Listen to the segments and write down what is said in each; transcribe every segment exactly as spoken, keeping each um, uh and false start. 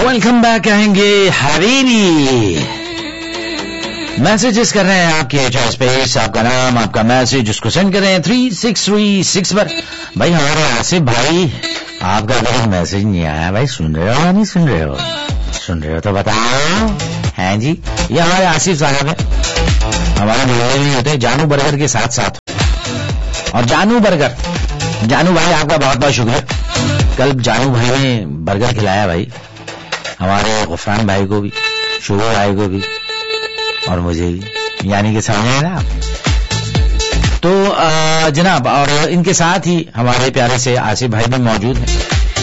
Welcome back कहेंगे Habibi. Messages कर रहे हैं आपके चॉइस पे, आपका नाम, आपका मैसेज उसको सेंड कर रहे हैं थ्री सिक्स थ्री सिक्स पर। भाई हमारे आसिफ भाई आपका कोई मैसेज नहीं आया भाई, सुन रहे हो या नहीं सुन रहे हो? सुन रहे हो तो बताओ। हैं जी, ये हमारे आसिफ साहब है, हमारे मोहल्ले में होते हैं, जानू बर्गर के साथ साथ। और जानू बर्गर, जानू भाई आपका बहुत बहुत शुक्रिया। कल जानू भाई ने बर्गर खिलाया भाई हमारे गुफरान भाई को भी, शुभो भाई को भी और मुझे भी, यानी कि समझ है ना। तो आ, जनाब, और इनके साथ ही हमारे प्यारे से आसिफ भाई भी मौजूद हैं।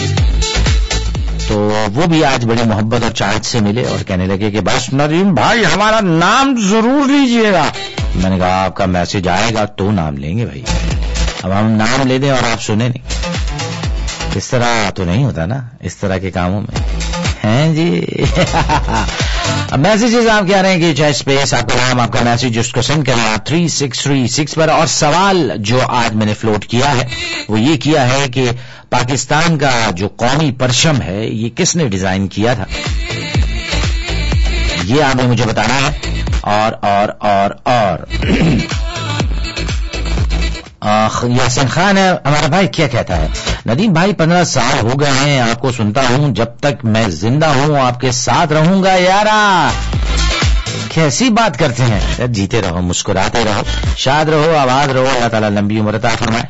तो वो भी आज बड़ी मोहब्बत और चाहत से मिले और कहने लगे कि बस नदीम भाई हमारा नाम जरूर लीजिएगा। मैंने कहा आपका मैसेज आएगा तो नाम लेंगे भाई, अब हम नाम ले दें और आप सुने नहीं, इस तरह तो नहीं होता ना, इस तरह के कामों में हैं जी। अब मैसेजेस आप कह रहे हैं कि चाहे स्पेस, आपका नाम, आपका मैसेज उसको सेंड करें आप थ्री सिक्स थ्री सिक्स पर। और सवाल जो आज मैंने फ्लोट किया है वो ये किया है कि पाकिस्तान का जो कौमी परचम है ये किसने डिजाइन किया था, ये आपने मुझे बताना है। और और और और यासीन खान है हमारा भाई, क्या कहता है? नदीम भाई पंद्रह साल हो गए हैं आपको सुनता हूं, जब तक मैं जिंदा हूं आपके साथ रहूंगा यारा। कैसी बात करते हैं? जीते रहो, मुस्कुराते रहो, शाद रहो, आबाद रहो, अल्लाह ताला लंबी उम्र अता फरमाए।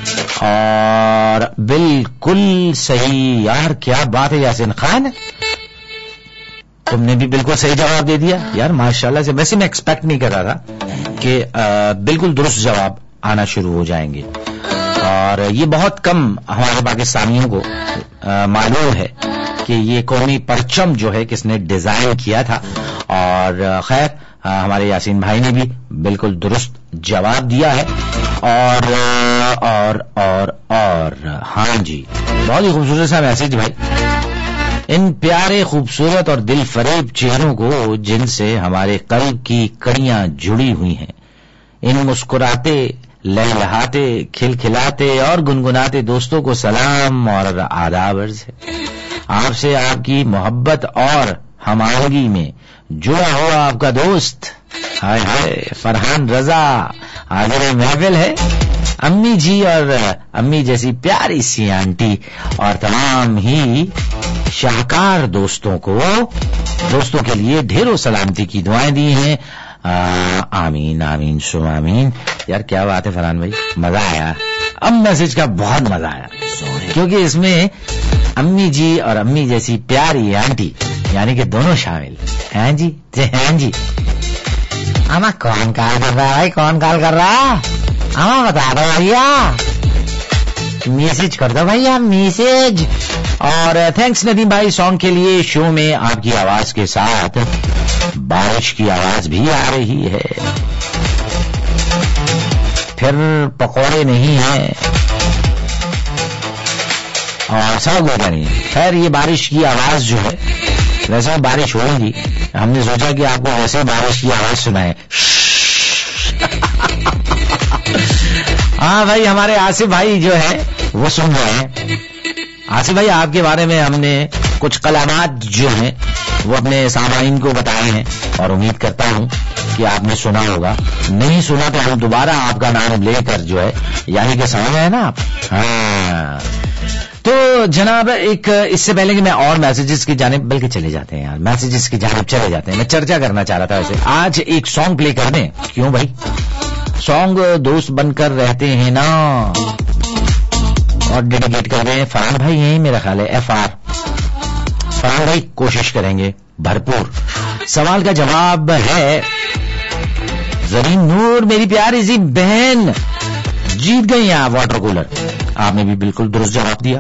और बिल्कुल सही यार, क्या बात है यासीन खान, तुमने भी बिल्कुल सही जवाब दे दिया यार, माशाल्लाह से। वैसे मैं एक्सपेक्ट नहीं कर रहा था कि बिल्कुल दुरुस्त जवाब आना शुरू हो जाएंगे, और ये बहुत कम हमारे पाकिस्तानियों को मालूम है कि ये कौमी परचम जो है किसने डिजाइन किया था। और खैर हमारे यासीन भाई ने भी बिल्कुल दुरुस्त जवाब दिया है। और और और और हाँ जी, बहुत ही खूबसूरत सा मैसेज भाई। इन प्यारे, खूबसूरत और दिल फरेब चेहरों को जिनसे हमारे कल्ब की कड़ियां जुड़ी हुई हैं, इन मुस्कुराते, लहलहाते, खिलखिलाते और गुनगुनाते दोस्तों को सलाम और आदाब अर्ज़ है। आपसे आपकी मोहब्बत और हमादगी में जुड़ा हुआ आपका दोस्त, हाय हाय, फरहान रजा हाज़िर महफिल है। अम्मी जी और अम्मी जैसी प्यारी सी आंटी और तमाम ही शाहकार दोस्तों को, दोस्तों के लिए ढेरों सलामती की दुआएं दी हैं। आ, आमीन आमीन सुम आमीन। यार क्या बात है फरहान भाई, मजा आया। अब मैसेज का बहुत मजा आया क्योंकि इसमें अम्मी जी और अम्मी जैसी प्यारी आंटी यानी कि दोनों शामिल हैं जी। हैं जी, अमा कौन कॉल कर रहा है भाई, कौन कॉल कर रहा है? अमा बता दो भैया, मैसेज कर दो भैया, मैसेज। और थैंक्स नदीम भाई सॉन्ग के लिए। शो में आपकी आवाज के साथ बारिश की आवाज भी आ रही है, फिर पकौड़े नहीं है और सब होगा नहीं। खैर ये बारिश की आवाज जो है, वैसे बारिश होगी, हमने सोचा कि आपको वैसे बारिश की आवाज सुनाए। हाँ भाई, हमारे आसिफ भाई जो है वो सुन रहे हैं। आसिफ भाई आपके बारे में हमने कुछ कलामात जो हैं वो अपने सामाइन को बताए हैं और उम्मीद करता हूं कि आपने सुना होगा। नहीं सुना तो हम दोबारा आपका नाम लेकर जो है, यानी कि समझ रहे हैं ना आप। हाँ तो जनाब, एक इससे पहले कि मैं और मैसेजेस की जानिब, बल्कि चले जाते हैं यार, मैसेजेस की जानिब चले जाते हैं। मैं चर्चा करना चाह रहा था वैसे, आज एक सॉन्ग प्ले कर दें। क्यों भाई, सॉन्ग दोस्त बनकर रहते हैं ना, और डेडिकेट कर रहे हैं फरहान भाई, यही मेरा ख्याल है, एफ आर फरहान भाई। कोशिश करेंगे भरपूर। सवाल का जवाब है जरीन नूर, मेरी प्यारी सी बहन, जीत गई आप वाटर कूलर। आपने भी बिल्कुल दुरुस्त जवाब दिया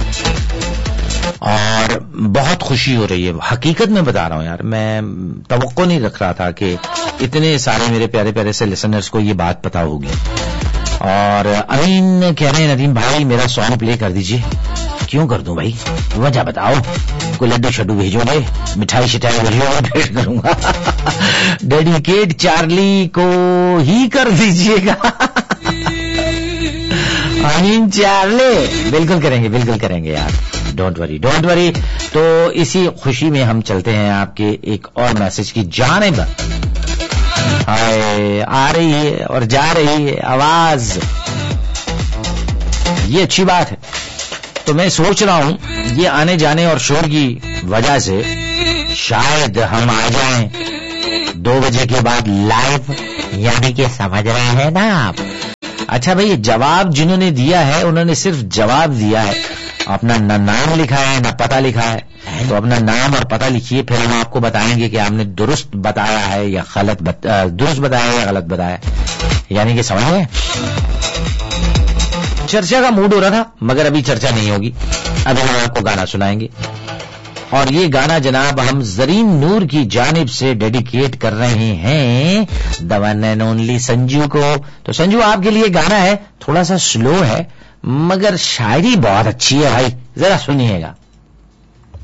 और बहुत खुशी हो रही है। हकीकत में बता रहा हूं यार, मैं तवक्को नहीं रख रहा था कि इतने सारे मेरे प्यारे प्यारे से लिसनर्स को ये बात पता होगी। और अमीन कह रहे हैं नदीम भाई मेरा सॉन्ग प्ले कर दीजिए। क्यों कर दूं भाई, वजह बताओ। कोई लड्डू शड्डू भेजोगे, मिठाई शिठाई भेजोगे, भेज करूंगा। डेडिकेट चार्ली को ही कर दीजिएगा। अमीन चार्ली, बिल्कुल करेंगे, बिल्कुल करेंगे यार, डोंट वरी डोंट वरी। तो इसी खुशी में हम चलते हैं आपके एक और मैसेज की जानिब। हाय, आ रही है और जा रही है आवाज, ये अच्छी बात है। तो मैं सोच रहा हूं ये आने जाने और शोर की वजह से शायद हम आ जाएं दो बजे के बाद लाइव, यानी कि समझ रहे हैं ना आप। अच्छा भाई, जवाब जिन्होंने दिया है उन्होंने सिर्फ जवाब दिया है, अपना न नाम लिखा है न पता लिखा है। तो अपना नाम और पता लिखिए, फिर हम आपको बताएंगे कि आपने दुरुस्त बताया है या गलत बत, दुरुस्त बताया या गलत बताया, यानी कि समझ गए। चर्चा का मूड हो रहा था, मगर अभी चर्चा नहीं होगी, अभी हम आपको गाना सुनाएंगे। और ये गाना जनाब हम जरीन नूर की जानिब से डेडिकेट कर रहे हैं the one and only Sanju को। तो संजू, आपके लिए गाना है, थोड़ा सा स्लो है मगर शायरी बहुत अच्छी है भाई, जरा सुनिएगा।